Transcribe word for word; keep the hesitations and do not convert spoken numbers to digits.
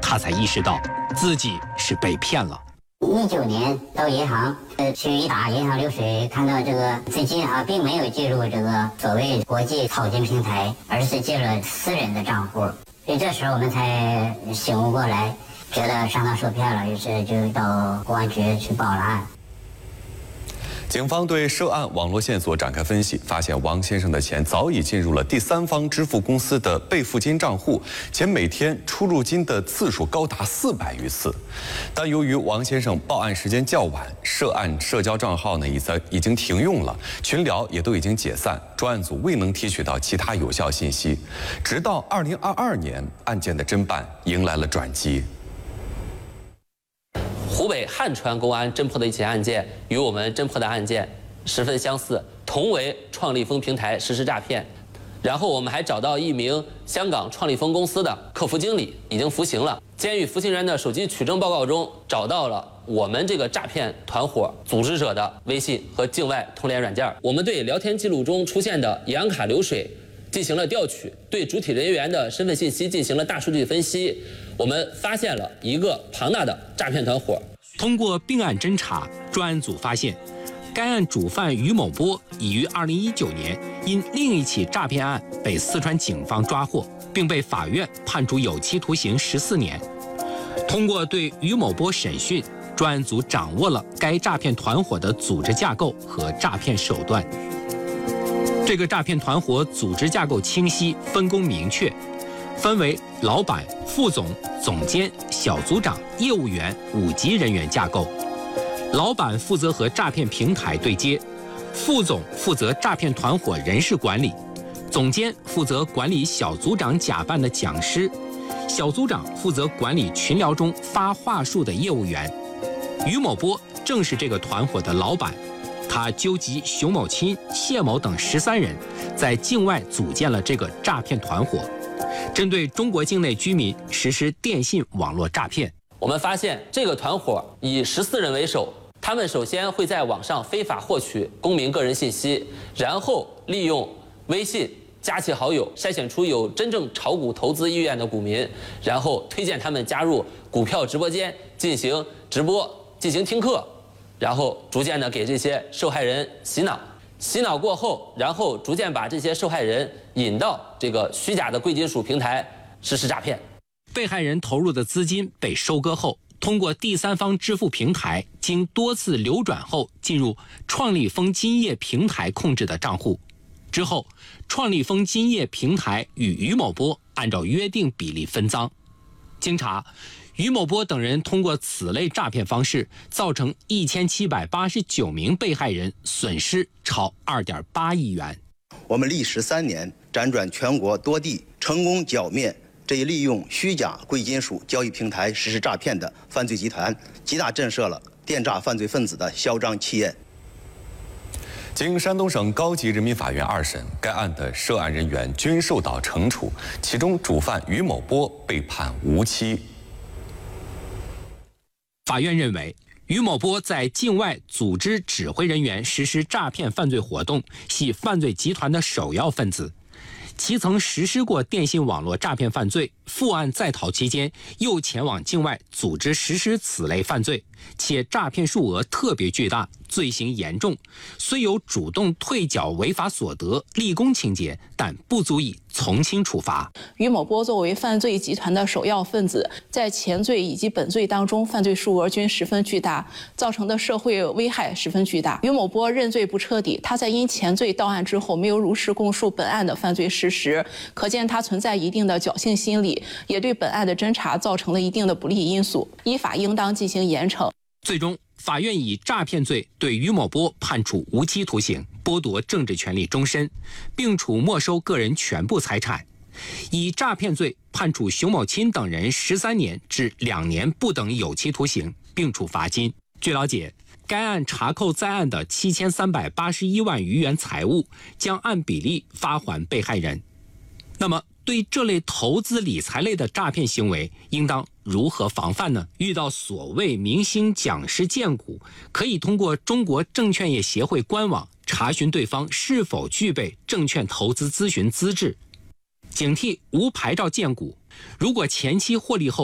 他才意识到自己是被骗了。 一九年到银行，呃，去打银行流水，看到这个资金啊，并没有进入这个所谓国际草金平台，而是进了私人的账户。所以这时候我们才醒悟过来，觉得上当受骗了，于是就到公安局去报了案。 警方对涉案网络线索展开分析，发现王先生的钱早已进入了第三方支付公司的备付金账户，且每天出入金的次数高达四百余次。但由于王先生报案时间较晚，涉案社交账号呢已在已经停用了，群聊也都已经解散，专案组未能提取到其他有效信息。直到二零二二年，案件的侦办迎来了转机。 湖北汉川公安侦破的一起案件与我们侦破的案件十分相似，同为创立丰平台实施诈骗。然后我们还找到一名香港创立丰公司的客服经理，已经服刑了。监狱服刑人的手机取证报告中找到了我们这个诈骗团伙组织者的微信和境外通联软件。我们对聊天记录中出现的银行卡流水进行了调取，对主体人员的身份信息进行了大数据分析。我们发现了一个庞大的诈骗团伙。 通过并案侦查，专案组发现，该案主犯于某波已于二零一九年因另一起诈骗案被四川警方抓获，并被法院判处有期徒刑十四年。通过对于某波审讯，专案组掌握了该诈骗团伙的组织架构和诈骗手段。这个诈骗团伙组织架构清晰，分工明确，分为老板、副总、总监、小组长、业务员五级人员架构。老板负责和诈骗平台对接，副总负责诈骗团伙人事管理，总监负责管理小组长假扮的讲师，小组长负责管理群聊中发话术的业务员。于某波正是这个团伙的老板，他纠集熊某钦、谢某等十三人，在境外组建了这个诈骗团伙，针对中国境内居民实施电信网络诈骗。 我们发现这个团伙以十四人为首，他们首先会在网上非法获取公民个人信息，然后利用微信加其好友，筛选出有真正炒股投资意愿的股民，然后推荐他们加入股票直播间进行直播、进行听课，然后逐渐的给这些受害人洗脑。洗脑过后，然后逐渐把这些受害人引到这个虚假的贵金属平台实施诈骗。 被害人投入的资金被收割后，通过第三方支付平台经多次流转后进入创立丰金业平台控制的账户。之后，创立丰金业平台与于某波按照约定比例分赃。经查，于某波等人通过此类诈骗方式，造成一千七百八十九名被害人损失超二点八亿元。 我们历时三年，辗转全国多地，成功剿灭这一利用虚假贵金属交易平台实施诈骗的犯罪集团，极大震慑了电诈犯罪分子的嚣张气焰。 经山东省高级人民法院二审，该案的涉案人员均受到惩处，其中主犯于某波被判无期。 法院认为，于某波在境外组织指挥人员实施诈骗犯罪活动，系犯罪集团的首要分子。其曾实施过电信网络诈骗犯罪，负案在逃期间又前往境外组织实施此类犯罪，且诈骗数额特别巨大，罪行严重，虽有主动退缴违法所得、立功情节，但不足以从轻处罚。 于某波作为犯罪集团的首要分子，在前罪以及本罪当中，犯罪数额均十分巨大，造成的社会危害十分巨大。于某波认罪不彻底，他在因前罪到案之后，没有如实供述本案的犯罪事实，可见他存在一定的侥幸心理，也对本案的侦查造成了一定的不利因素，依法应当进行严惩。 最终，法院以诈骗罪对于某波判处无期徒刑，剥夺政治权利终身，并处没收个人全部财产；以诈骗罪判处熊某钦等人十三年至两年不等有期徒刑，并处罚金。据了解，该案查扣在案的七千三百八十一万余元财物，将按比例发还被害人。那么，对这类投资理财类的诈骗行为，应当如何防范呢？遇到所谓明星讲师荐股，可以通过中国证券业协会官网查询对方是否具备证券投资咨询资质，警惕无牌照荐股。如果前期获利后